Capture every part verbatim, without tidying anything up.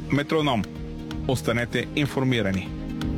Метроном. Останете информирани.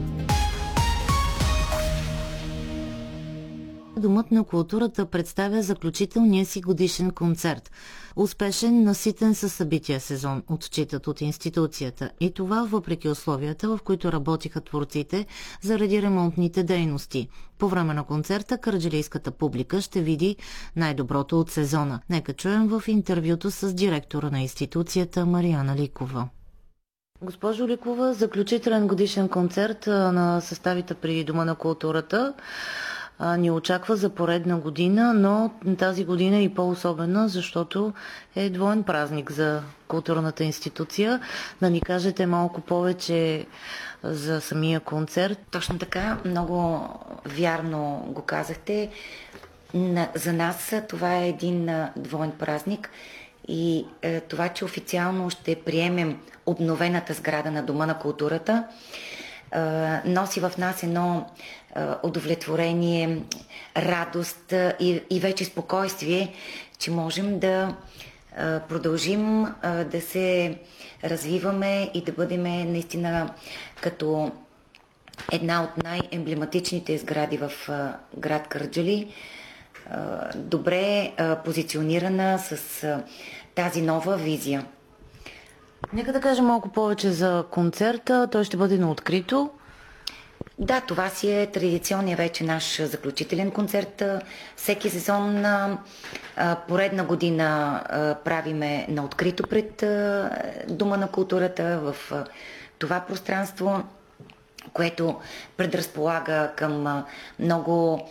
Домът на културата представя заключителния си годишен концерт. Успешен, наситен със събития сезон, отчитат от институцията. И това въпреки условията, в които работиха творците заради ремонтните дейности. По време на концерта кърджалийската публика ще види най-доброто от сезона. Нека чуем в интервюто с директора на институцията Мариана Ликова. Госпожо Ликова, заключителен годишен концерт на съставите при Дома на културата ни очаква за поредна година, но тази година е и по-особена, защото е двоен празник за културната институция. Да ни кажете малко повече за самия концерт. Точно така, много вярно го казахте. За нас това е един двоен празник и е, това, че официално ще приемем обновената сграда на Дома на културата, е, носи в нас едно удовлетворение, радост и, и вече спокойствие, че можем да а, продължим а, да се развиваме и да бъдем наистина като една от най-емблематичните сгради в а, град Кърджали, а, добре а, позиционирана с а, тази нова визия. Нека да кажем малко повече за концерта. Той ще бъде на открито. Да, това си е традиционният вече наш заключителен концерт. Всеки сезон, поредна година правиме на открито пред Дома на културата в това пространство, което предразполага към много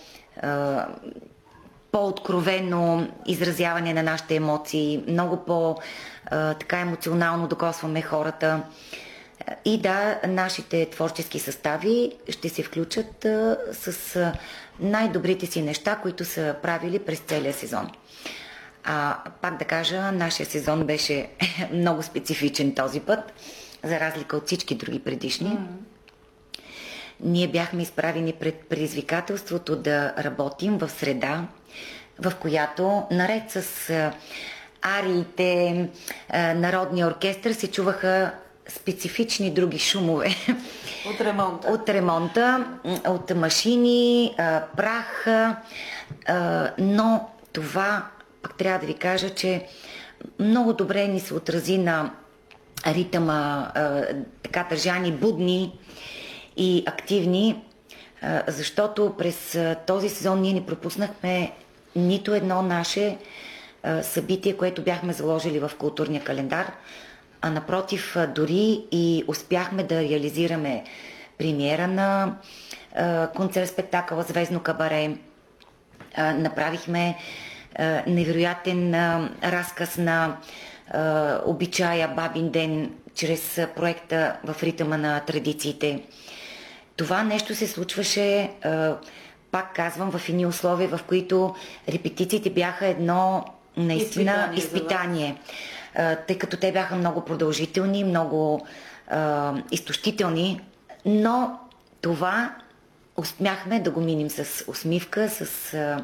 по-откровено изразяване на нашите емоции, много по-така емоционално докосваме хората. И да, нашите творчески състави ще се включат а, с а, най-добрите си неща, които са правили през целия сезон. А пак да кажа, нашия сезон беше много специфичен този път, за разлика от всички други предишни. Mm-hmm. Ние бяхме изправени пред предизвикателството да работим в среда, в която наред с а, ариите, а, народния оркестър се чуваха специфични други шумове. От ремонта. От ремонта, от машини, прах, но това, пак трябва да ви кажа, че много добре ни се отрази на ритъма, така държани будни и активни, защото през този сезон ние не пропуснахме нито едно наше събитие, което бяхме заложили в културния календар, а напротив, дори и успяхме да реализираме премиера на концерт-спектакъла Звездно кабаре. А, направихме а, невероятен а, разказ на а, обичая Бабин ден чрез а, проекта В ритъма на традициите. Това нещо се случваше, а, пак казвам, в едни условия, в които репетициите бяха едно наистина изпитание. изпитание. Тъй като те бяха много продължителни, много а, изтощителни, но това успяхме да го минем с усмивка, с а,